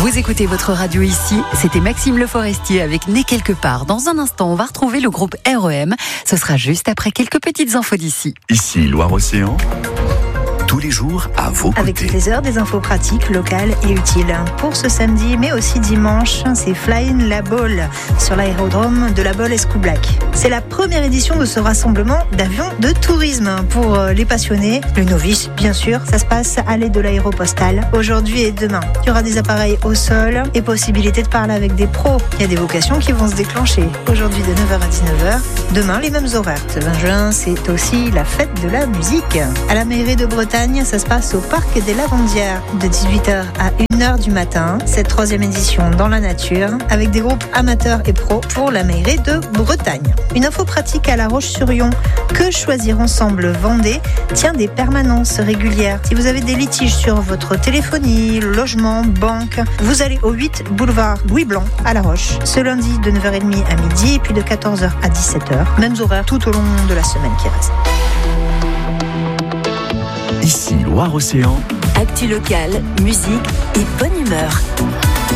Vous écoutez votre radio ici, c'était Maxime Le Forestier avec Né quelque part. Dans un instant, on va retrouver le groupe REM. Ce sera juste après quelques petites infos d'ici. Ici, Loire-Océan. Tous les jours à vos côtés. Avec toutes les heures des infos pratiques, locales et utiles. Pour ce samedi, mais aussi dimanche, c'est Flying La Baule sur l'aérodrome de La Baule-Escoublac. C'est la première édition de ce rassemblement d'avions de tourisme pour les passionnés, les novices bien sûr. Ça se passe à l'aide de l'aéropostale aujourd'hui et demain. Il y aura des appareils au sol et possibilité de parler avec des pros. Il y a des vocations qui vont se déclencher aujourd'hui de 9h à 19h. Demain, les mêmes horaires. Ce 20 juin, c'est aussi la fête de la musique. À la mairie de Bretagne, ça se passe au Parc des Lavandières de 18h à 1h du matin. Cette 3e édition dans la nature avec des groupes amateurs et pros pour la mairie de Bretagne. Une info pratique à La Roche-sur-Yon. Que choisir ensemble Vendée tient des permanences régulières. Si vous avez des litiges sur votre téléphonie, logement, banque, vous allez au 8 boulevard Louis Blanc à La Roche. Ce lundi de 9h30 à midi et puis de 14h à 17h. Mêmes horaires tout au long de la semaine qui reste. Ici, Loire-Océan. Actu locale, musique et bonne humeur.